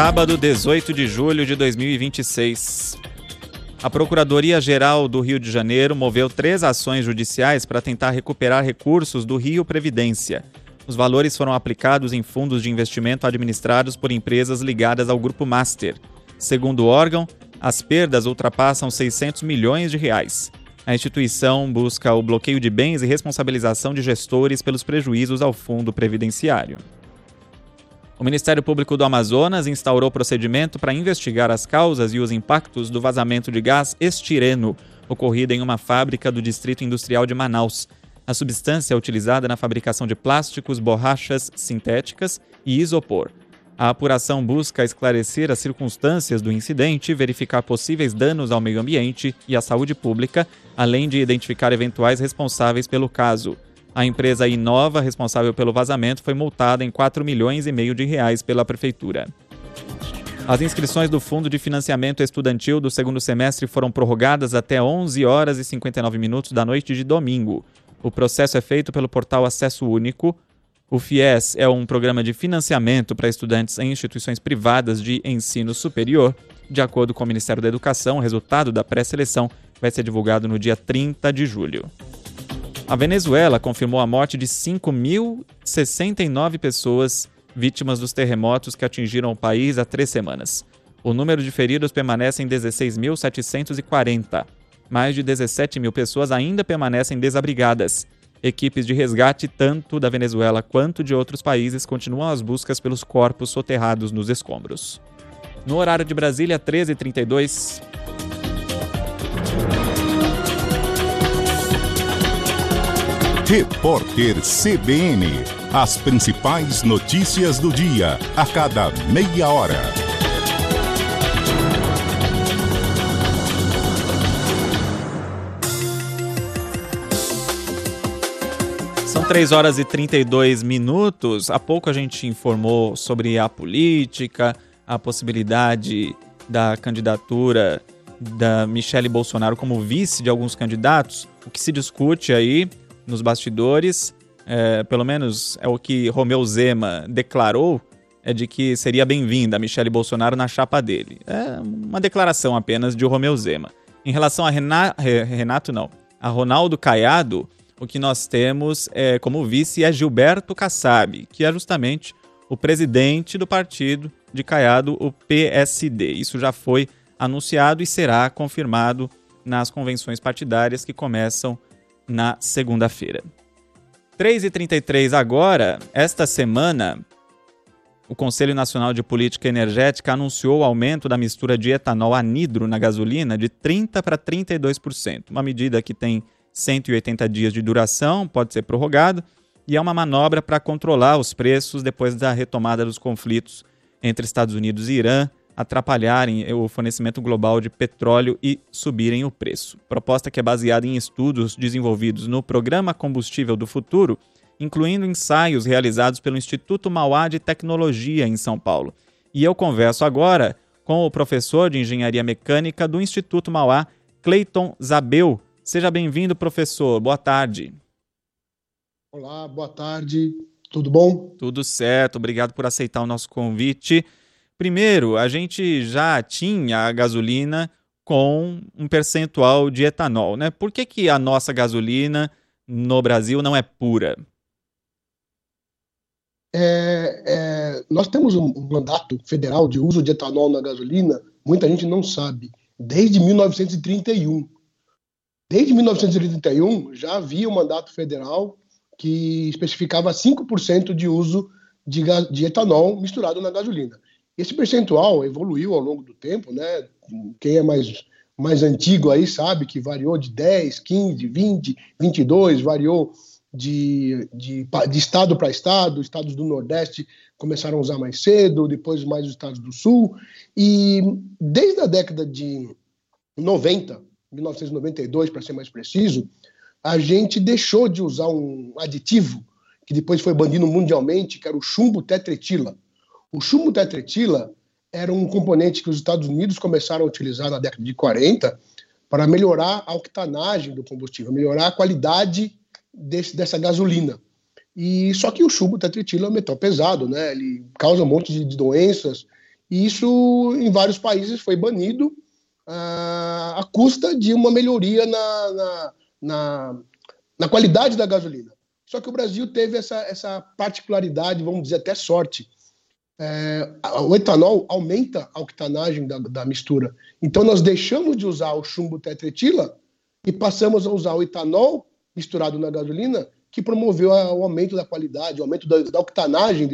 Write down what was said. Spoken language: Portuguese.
Sábado, 18 de julho de 2026. A Procuradoria-Geral do Rio de Janeiro moveu 3 ações judiciais para tentar recuperar recursos do Rio Previdência. Os valores foram aplicados em fundos de investimento administrados por empresas ligadas ao Grupo Master. Segundo o órgão, as perdas ultrapassam 600 milhões de reais. A instituição busca o bloqueio de bens e responsabilização de gestores pelos prejuízos ao fundo previdenciário. O Ministério Público do Amazonas instaurou procedimento para investigar as causas e os impactos do vazamento de gás estireno, ocorrido em uma fábrica do Distrito Industrial de Manaus. A substância é utilizada na fabricação de plásticos, borrachas sintéticas e isopor. A apuração busca esclarecer as circunstâncias do incidente, verificar possíveis danos ao meio ambiente e à saúde pública, além de identificar eventuais responsáveis pelo caso. A empresa Inova, responsável pelo vazamento, foi multada em 4,5 milhões de reais pela Prefeitura. As inscrições do Fundo de Financiamento Estudantil do segundo semestre foram prorrogadas até 11 horas e 59 minutos da noite de domingo. O processo é feito pelo portal Acesso Único. O FIES é um programa de financiamento para estudantes em instituições privadas de ensino superior. De acordo com o Ministério da Educação, o resultado da pré-seleção vai ser divulgado no dia 30 de julho. A Venezuela confirmou a morte de 5.069 pessoas vítimas dos terremotos que atingiram o país há 3 semanas. O número de feridos permanece em 16.740. Mais de 17 mil pessoas ainda permanecem desabrigadas. Equipes de resgate, tanto da Venezuela quanto de outros países, continuam as buscas pelos corpos soterrados nos escombros. No horário de Brasília, 13h32. Repórter CBN. As principais notícias do dia, a cada meia hora. São 3 horas e 32 minutos. Há pouco a gente informou sobre a política, a possibilidade da candidatura da Michele Bolsonaro como vice de alguns candidatos. O que se discute aí nos bastidores, pelo menos é o que Romeu Zema declarou, é de que seria bem-vinda a Michele Bolsonaro na chapa dele. É uma declaração apenas de Romeu Zema. Em relação a a Ronaldo Caiado, o que nós temos como vice é Gilberto Kassab, que é justamente o presidente do partido de Caiado, o PSD. Isso já foi anunciado e será confirmado nas convenções partidárias que começam na segunda-feira. 3h33 agora, esta semana, o Conselho Nacional de Política Energética anunciou o aumento da mistura de etanol anidro na gasolina de 30% para 32%. Uma medida que tem 180 dias de duração, pode ser prorrogado, e é uma manobra para controlar os preços depois da retomada dos conflitos entre Estados Unidos e Irã, atrapalharem o fornecimento global de petróleo e subirem o preço. Proposta que é baseada em estudos desenvolvidos no Programa Combustível do Futuro, incluindo ensaios realizados pelo Instituto Mauá de Tecnologia em São Paulo. E eu converso agora com o professor de Engenharia Mecânica do Instituto Mauá, Cleiton Zabel. Seja bem-vindo, professor. Boa tarde. Olá, boa tarde. Tudo bom? Tudo certo. Obrigado por aceitar o nosso convite. Primeiro, a gente já tinha a gasolina com um percentual de etanol, né? Por que a nossa gasolina no Brasil não é pura? Nós temos um mandato federal de uso de etanol na gasolina, muita gente não sabe, desde 1931. Desde 1931 já havia um mandato federal que especificava 5% de uso de etanol misturado na gasolina. Esse percentual evoluiu ao longo do tempo, né? Quem é mais antigo aí sabe que variou de 10, 15, 20, 22, variou de estado para estado. Estados do Nordeste começaram a usar mais cedo, depois mais os estados do Sul. E desde a década de 90, 1992 para ser mais preciso, a gente deixou de usar um aditivo que depois foi banido mundialmente, que era o chumbo tetretila. O chumbo tetretila era um componente que os Estados Unidos começaram a utilizar na década de 40 para melhorar a octanagem do combustível, melhorar a qualidade dessa gasolina. E só que o chumbo tetretila é um metal pesado, né? Ele causa um monte de doenças E isso, em vários países, foi banido à custa de uma melhoria na qualidade da gasolina. Só que o Brasil teve essa particularidade, vamos dizer até sorte. O etanol aumenta a octanagem da mistura. Então nós deixamos de usar o chumbo tetretila e passamos a usar o etanol misturado na gasolina, que promoveu o aumento da qualidade, o aumento da octanagem